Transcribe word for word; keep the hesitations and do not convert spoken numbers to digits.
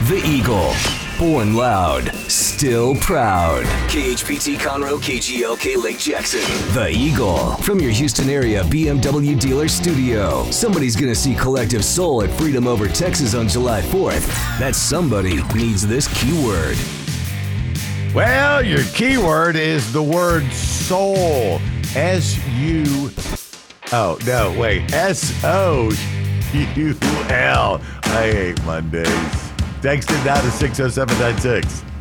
The Eagle. Born loud, still proud. K H P T Conroe, K G L K Lake Jackson. The Eagle. From your Houston area B M W dealer studio. Somebody's gonna see Collective Soul at Freedom Over Texas on July fourth. That somebody needs this keyword. Well, your keyword is the word soul. S U. Oh, no, wait. S O U L. I hate Mondays. Text it now to six oh seven nine six.